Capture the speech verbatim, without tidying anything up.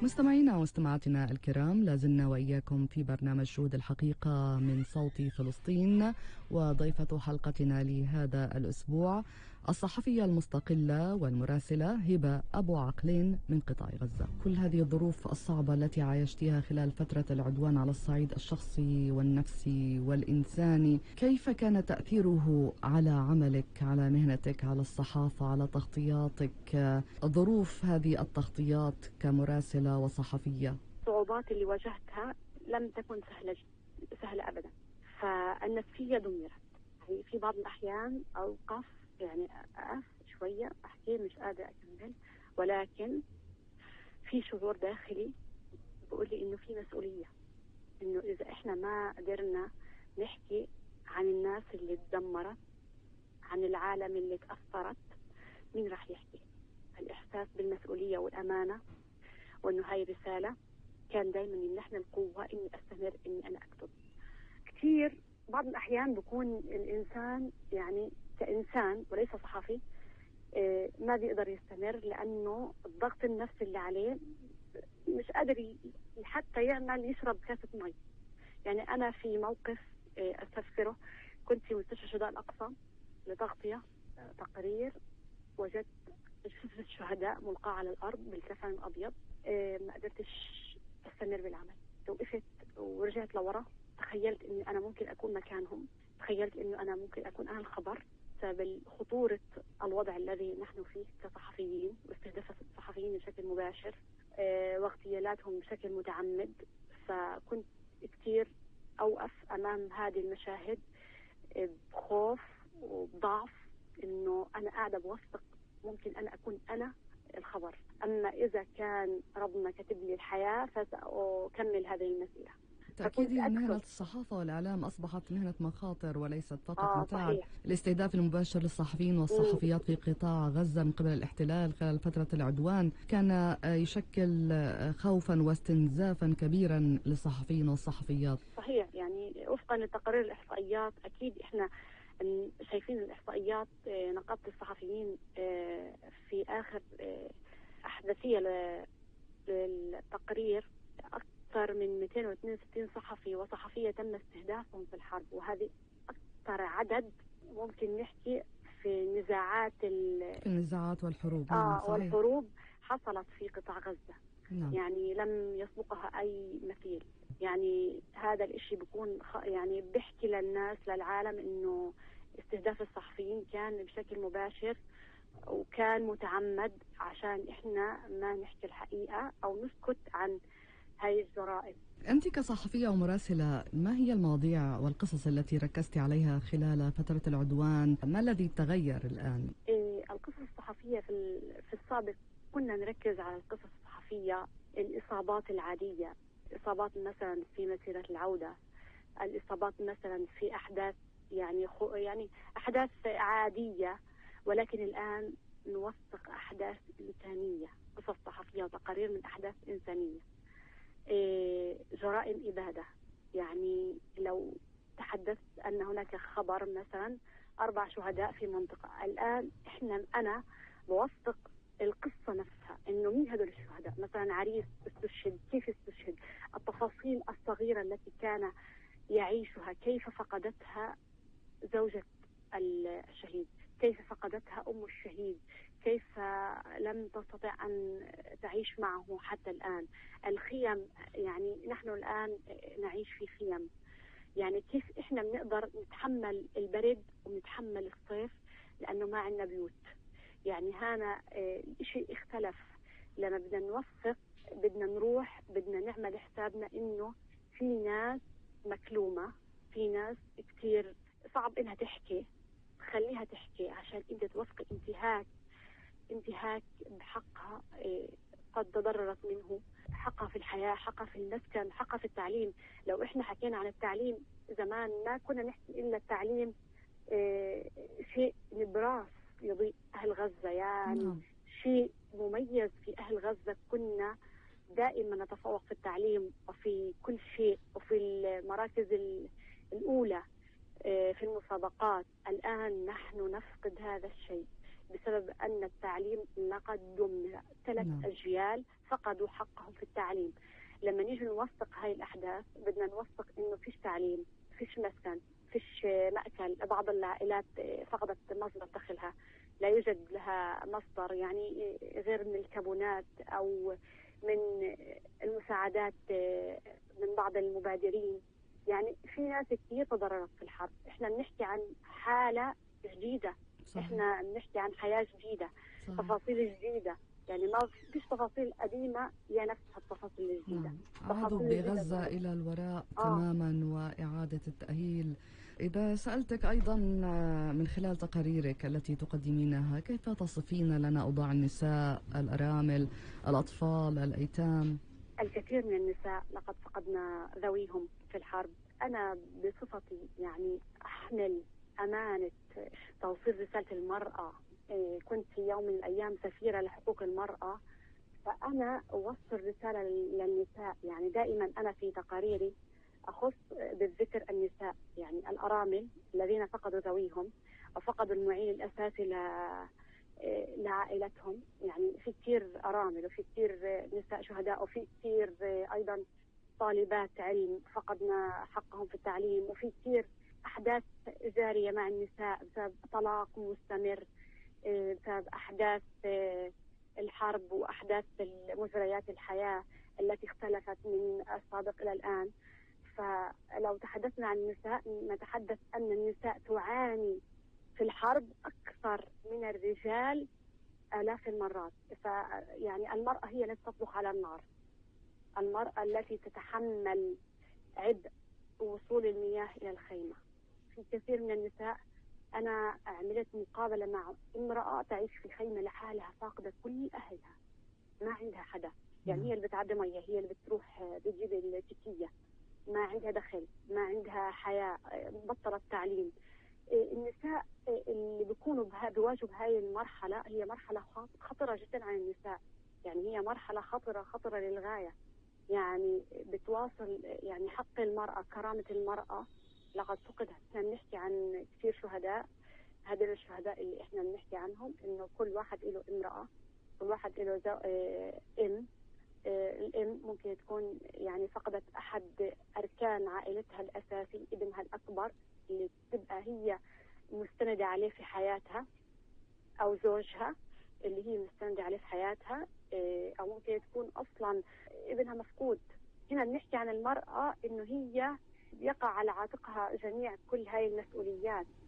مستمعينا ومستمعاتنا الكرام، لازلنا وإياكم في برنامج شهود الحقيقة من صوت فلسطين، وضيفة حلقتنا لهذا الأسبوع الصحفية المستقلة والمراسلة هبة أبو عقلين من قطاع غزة. كل هذه الظروف الصعبة التي عايشتها خلال فترة العدوان على الصعيد الشخصي والنفسي والإنساني، كيف كان تأثيره على عملك، على مهنتك، على الصحافة، على تغطياتك، ظروف هذه التغطيات كمراسلة وصحفية؟ الصعوبات اللي واجهتها لم تكن سهلة سهلة أبدا. فالنفسية دمرت، يعني في بعض الأحيان أوقف، يعني أقف شوية أحكي مش قادرة أكمل، ولكن في شعور داخلي بقول لي إنه في مسؤولية، إنه إذا إحنا ما قدرنا نحكي عن الناس اللي تدمرت، عن العالم اللي تأثرت، مين راح يحكي؟ الإحساس بالمسؤولية والأمانة، وإنه هاي رسالة كان دايما يمنحنا القوة إني أستمر، إني أنا أكتب. كثير بعض الأحيان بكون الإنسان يعني كإنسان وليس صحفي ما بيقدر يستمر، لأنه الضغط النفسي اللي عليه مش قادر حتى يعمل يشرب كاسة مي. يعني أنا في موقف أستذكره، كنت في مستشفى شهداء الأقصى لتغطية تقرير، وجدت جثث الشهداء ملقاة على الأرض بالكفن الأبيض. ما قدرتش أستمر بالعمل، وقفت ورجعت لورا. تخيلت إني أنا ممكن أكون مكانهم، تخيلت إنه أنا ممكن أكون أنا الخبر بسبب خطورة الوضع الذي نحن فيه كصحفيين، واستهداف الصحفيين بشكل مباشر واغتيالاتهم بشكل متعمد. فكنت كتير أوقف أمام هذه المشاهد بخوف وبضعف، إنه أنا قاعدة بوثق ممكن أنا أكون أنا الخبر. أما إذا كان ربنا كتب لي الحياة فسأكمل هذه المسيرة. تأكيد مهنة الصحافة والإعلام أصبحت مهنة مخاطر وليست فقط آه متاع. الاستهداف المباشر للصحفيين والصحفيات في قطاع غزة من قبل الاحتلال خلال فترة العدوان كان يشكل خوفا واستنزافا كبيرا للصحفيين والصحفيات. صحيح، يعني وفقا لتقارير الإحصائيات، أكيد إحنا شايفين الإحصائيات. نقابة الصحفيين في آخر أحداثية للتقرير أكثر من مئتين واثنين وستين صحفي وصحفية تم استهدافهم في الحرب، وهذه أكثر عدد ممكن نحكي في نزاعات في النزاعات والحروب. آه صحيح. والحروب حصلت في قطاع غزة. نعم. يعني لم يسبقها أي مثيل. يعني هذا الاشي بيكون يعني بيحكي للناس للعالم إنه استهداف الصحفيين كان بشكل مباشر وكان متعمد عشان إحنا ما نحكي الحقيقة أو نسكت عن هاي الجرائم. أنت كصحفية ومراسلة، ما هي المواضيع والقصص التي ركزتي عليها خلال فترة العدوان؟ ما الذي تغير الآن؟ إيه القصص الصحفية في في السابق كنا نركز على القصص الصحفية، الإصابات العادية، إصابات مثلا في مسيرة العودة، الإصابات مثلا في أحداث يعني خو يعني أحداث عادية. ولكن الآن نوثق أحداث إنسانية، قصص صحفية وتقارير من أحداث إنسانية. إيه جرائم إبادة، يعني لو تحدثت أن هناك خبر مثلا أربع شهداء في منطقة، الآن إحنا أنا بوثق القصة نفسها، إنه مين هذول الشهداء، مثلا عريس استشهد، كيف استشهد، التفاصيل الصغيرة التي كان يعيشها، كيف فقدتها زوجة الشهيد، كيف فقدتها أم الشهيد، كيف لم تستطع أن تعيش معه حتى الآن، الخيم، يعني نحن الآن نعيش في خيم، يعني كيف إحنا بنقدر نتحمل البرد ونتحمل الصيف لأنه ما عندنا بيوت. يعني هنا الشيء اختلف، لما بدنا نوثق بدنا نروح بدنا نعمل حسابنا إنه في ناس مكلومة، في ناس كتير صعب إنها تحكي، خليها تحكي عشان انت توثق انتهاك انتهاك بحقها قد تضررت منه، حقها في الحياة، حقها في المسكن، حقها في التعليم. لو احنا حكينا عن التعليم زمان ما كنا نحكي إلا التعليم شيء نبراس يضيء أهل غزة، يعني نعم. شيء مميز في أهل غزة، كنا دائما نتفوق في التعليم وفي كل شيء وفي المراكز الأولى في المسابقات. الآن نحن نفقد هذا الشيء، بسبب أن التعليم لقد دمر. ثلاث نعم. أجيال فقدوا حقهم في التعليم. لما نيجي نوثق هاي الأحداث بدنا نوثق إنه فيش تعليم، فيش مسكن، فيش مأكل. بعض العائلات فقدت مصدر دخلها، لا يوجد لها مصدر يعني غير من الكابونات أو من المساعدات من بعض المبادرين. يعني في ناس كثير تضررت في الحرب. احنا بنحكي عن حالة جديدة. صحيح. احنا بنحكي عن حياة جديدة. صحيح. تفاصيل جديدة، يعني ما فيش تفاصيل قديمة هي نفسها التفاصيل الجديدة. نعم. عادوا بغزة إلى الوراء آه. تماما وإعادة التأهيل. إذا سألتك أيضا من خلال تقاريرك التي تقدمينها، كيف تصفين لنا أوضاع النساء، الأرامل، الأطفال، الأيتام؟ الكثير من النساء لقد فقدنا ذويهم في الحرب. أنا بصفتي يعني أحمل أمانة توصيل رسالة المرأة، كنت في يوم من الأيام سفيرة لحقوق المرأة، فأنا أوصل رسالة للنساء. يعني دائما أنا في تقاريري أخص بالذكر النساء، يعني الأرامل الذين فقدوا ذويهم وفقدوا المعين الأساسي لعائلتهم. يعني في كثير أرامل وفي كثير نساء شهداء وفي كثير أيضا طالبات علم فقدنا حقهم في التعليم، وفي كثير أحداث جارية مع النساء بسبب طلاق مستمر، بسبب أحداث الحرب وأحداث مجريات الحياة التي اختلفت من السابق إلى الآن. فلو تحدثنا عن النساء نتحدث أن النساء تعاني في الحرب أكثر من الرجال آلاف المرات. فيعني المرأة هي التي تطبخ على النار، المرأة التي تتحمل عبء وصول المياه إلى الخيمة. في كثير من النساء، أنا عملت مقابلة مع امرأة تعيش في خيمة لحالها فاقدة كل أهلها، ما عندها حدا، يعني هي اللي بتعدي مية، هي اللي بتروح بتجيب التكية، ما عندها دخل، ما عندها حياة، بطلت تعليم. النساء اللي بيكونوا بيواجهوا بهاي المرحلة هي مرحلة خطرة جدا على النساء. يعني هي مرحلة خطرة خطرة للغاية. يعني بتواصل يعني حق المرأة، كرامة المرأة لقد فقدها. احنا بنحكي عن كثير شهداء، هذول الشهداء اللي احنا بنحكي عنهم انه كل واحد له امرأة، كل واحد له زو... اه... ام اه... الام ممكن تكون يعني فقدت احد اركان عائلتها الاساسي، ابنها الاكبر اللي تبقى هي مستندة عليه في حياتها، او زوجها اللي هي مستندة عليه في حياتها، اه... او ممكن تكون اصلا ابنها مفقود. هنا بنحكي عن المرأة انه هي يقع على عاتقها جميع كل هاي المسؤوليات.